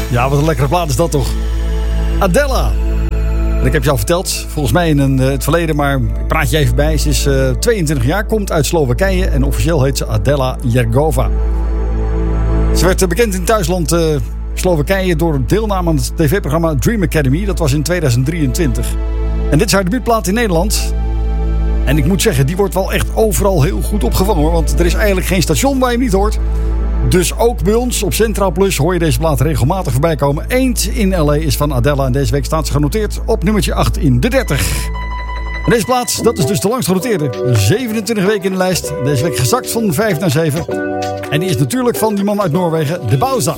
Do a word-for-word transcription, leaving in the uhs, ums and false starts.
Ja, wat een lekkere plaat is dat toch. Adela. En ik heb je al verteld, volgens mij in een, uh, het verleden, maar ik praat je even bij. Ze is uh, tweeëntwintig jaar, komt uit Slowakije en officieel heet ze Adela Jergova. Ze werd uh, bekend in thuisland uh, Slowakije door deelname aan het tv-programma Dream Academy. Dat was in tweeduizend drieëntwintig. En dit is haar debuutplaat in Nederland. En ik moet zeggen, die wordt wel echt overal heel goed opgevangen hoor. Want er is eigenlijk geen station waar je hem niet hoort. Dus ook bij ons op Centraal Plus hoor je deze plaat regelmatig voorbij komen. Eend in L A is van Adela en deze week staat ze genoteerd op nummertje acht in de dertig. En deze plaat, dat is dus de langst genoteerde. zevenentwintig weken in de lijst. Deze week gezakt van vijf naar zeven. En die is natuurlijk van die man uit Noorwegen, De Bauza.